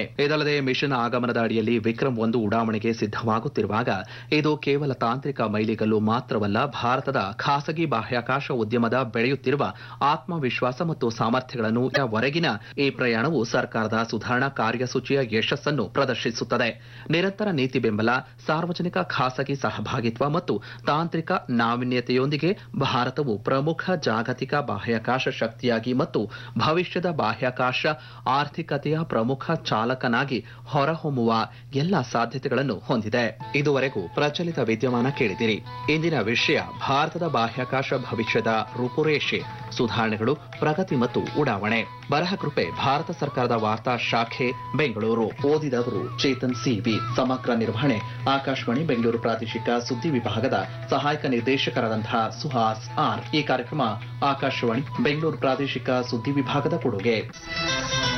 ಇದಲ್ಲದೆ ಮಿಷನ್ ಆಗಮನದ ಅಡಿಯಲ್ಲಿ ವಿಕ್ರಮ್ 1 ಉಡಾವಣೆಗೆ ಸಿದ್ದವಾಗುತ್ತಿರುವಾಗ ಇದು ಕೇವಲ ತಾಂತ್ರಿಕ ಮೈಲಿಗಲ್ಲು ಮಾತ್ರವಲ್ಲ, ಭಾರತದ ಖಾಸಗಿ ಬಾಹ್ಯಾಕಾಶ ಉದ್ಯಮದ ಬೆಳೆಯುತ್ತಿರುವ ಆತ್ಮವಿಶ್ವಾಸ ಮತ್ತು ಸಾಮರ್ಥ್ಯಗಳನ್ನು ಹೊರಗಿನ ಈ ಪ್ರಯಾಣವು ಸರ್ಕಾರದ ಸುಧಾರಣಾ ಕಾರ್ಯಸೂಚಿಯ ಯಶಸ್ಸನ್ನು ಪ್ರದರ್ಶಿಸುತ್ತದೆ. ನಿರಂತರ ನೀತಿ ಬೆಂಬಲ, ಸಾರ್ವಜನಿಕ ಖಾಸಗಿ ಸಹಭಾಗಿತ್ವ ಮತ್ತು ತಾಂತ್ರಿಕ ನಾವೀನ್ಯತೆಯೊಂದಿಗೆ ಭಾರತವು ಪ್ರಮುಖ ಜಾಗತಿಕ ಬಾಹ್ಯಾಕಾಶ ಶಕ್ತಿಯಾಗಿ ಮತ್ತು ಭವಿಷ್ಯದ ಬಾಹ್ಯಾಕಾಶ ಆರ್ಥಿಕತೆಯ ಪ್ರಮುಖ ಚಾಲಕನಾಗಿ ಹೊರಹೊಮ್ಮುವ ಎಲ್ಲ ಸಾಧ್ಯತೆಗಳನ್ನು ಹೊಂದಿದೆ. ಇದುವರೆಗೂ ಪ್ರಚಲಿತ ವಿದ್ಯಮಾನ ಕೇಳಿದಿರಿ. ಇಂದಿನ ವಿಷಯ ಭಾರತದ ಬಾಹ್ಯಾಕಾಶ ಭವಿಷ್ಯದ ರೂಪುರೇಷೆ, ಸುಧಾರಣೆಗಳು, ಪ್ರಗತಿ ಮತ್ತು ಉಡಾವಣೆ. ಬರಹ ಕೃಪೆ ಭಾರತ ಸರ್ಕಾರದ ವಾರ್ತಾ ಶಾಖೆ, ಬೆಂಗಳೂರು. ಓದಿದವರು ಚೇತನ್ ಸಿವಿ. ಸಮಗ್ರ ನಿರ್ವಹಣೆ ಆಕಾಶವಾಣಿ ಬೆಂಗಳೂರು ಪ್ರಾದೇಶಿಕ ಸುದ್ದಿ ವಿಭಾಗದ ಸಹಾಯಕ ನಿರ್ದೇಶಕರಾದಂತಹ ಸುಹಾಸ್ ಆರ್. ಈ ಕಾರ್ಯಕ್ರಮ ಆಕಾಶವಾಣಿ ಬೆಂಗಳೂರು ಪ್ರಾದೇಶಿಕ ಸುದ್ದಿ ವಿಭಾಗದ ಕೊಡುಗೆ.